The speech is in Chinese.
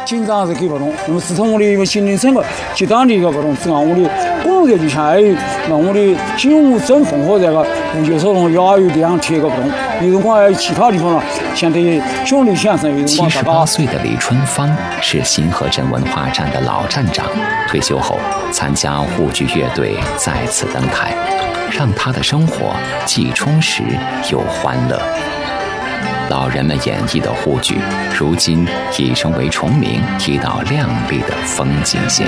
紧张是给不动。那么自从我的一个心灵成本极端的一个不动，这样我的工作就相当于让我的精武争锋和这个不接受中压有两铁个不动。有辰光其他地方了，现在兄弟先生有辰光 78岁的李春芳是新河镇文化站的老站长，退休后参加沪剧乐队再次登台，让他的生活既充实又欢乐。老人们演绎的沪剧，如今已成为崇明一道亮丽的风景线。